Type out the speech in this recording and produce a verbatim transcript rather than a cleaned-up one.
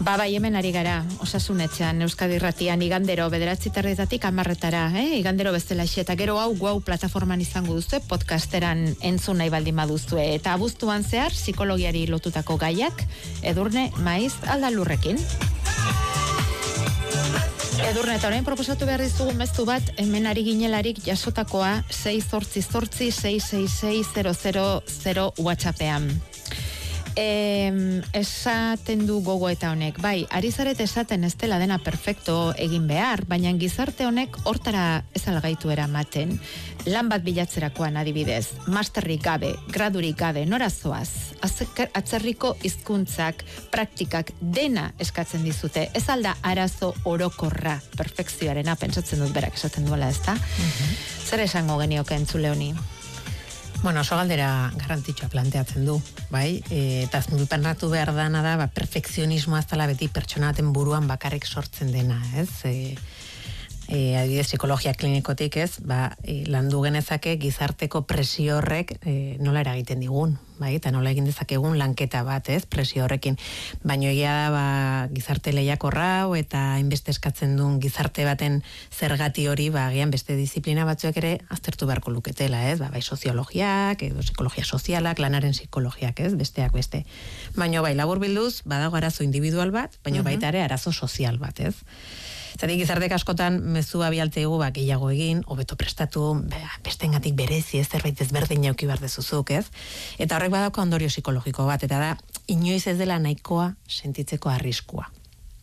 Ba, bai, hemen ari gara, Osasunetxean, Euskadi Irratian, igandero, bederatzi tarretatik amarretara, eh? Igandero bestela eta gero hau guau plataforman izango duzue, podcasteran entzun nahi baldin baduzue, eta abuztuan zehar, psikologiari lotutako gaiak, Edurne Maiz Aldalurrekin. Edurne, eta orain proposatu behar dizugu mezu bat, hemen ari ginelarik jasotakoa sei zortzi zortzi sei sei sei zero zero zero WhatsAppean. Eh, esaten du gogo eta honek, bai, ari zaret esaten ez dela dena perfecto egin behar, baina gizarte honek hortara ez algaitu eramaten, lan bat bilatzerakoan adibidez, masterrik gabe, gradurik gabe, nora zoaz, atzerriko hizkuntzak, praktikak, dena eskatzen dizute, ez alda arazo orokorra, perfekzioarena, pentsatzen dut berak esaten duela, ez da? Mm-hmm. Zer esango genioke entzule honi? Bueno, oso galdera garrantzitsua planteatzen du, bai? E, eta azpimarratu behar dana da, ba, perfekzionismoa ez dela beti pertsona baten buruan bakarrik sortzen dena, ez? E, e, adibidez, psikologia klinikotik, ez? Ba, e, landu genezake gizarteko presio horrek e, nola eragiten digun, bai? Eta nola egin dezakegun lanketa bat, ez? Presio horrekin. Baina egia da, ba, gizarte lehiakorra eta hainbeste eskatzen duen gizarte baten zergati hori, ba, agian beste disiplina batzuek ere aztertu beharko luketela, ez? Ba, bai soziologiak, edo psikologia sozialak, lanaren psikologiak, ez? Besteak beste. Baina bai, labur bilduz, badago arazo individual bat, baina uh-huh. baita ere arazo sozial bat, ez? Zatik gizartek askotan mezua bialtzeigu ba, gehiago egin, hobeto prestatu, bestengatik berezi ez, zerbait ezberdin jauki behar dezuzuk, ez? Eta horrek badauka ondorio psikologiko bat, eta da, inoiz ez dela nahikoa sentitzeko arriskua.